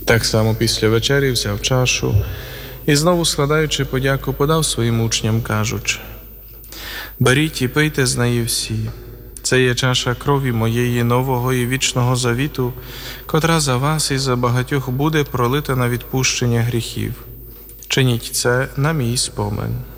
Так само після вечері взяв чашу і знову, складаючи подяку, подав своїм учням, кажучи: «Беріть і пийте з неї всі. Це є чаша крові моєї нового і вічного завіту, котра за вас і за багатьох буде пролита на відпущення гріхів. Чиніть це на мій спомин».